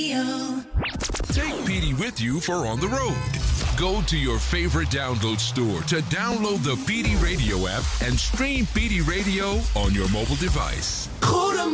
Take PD with you for on the road. Go to your favorite download store to download the PD Radio app and stream PD Radio on your mobile device.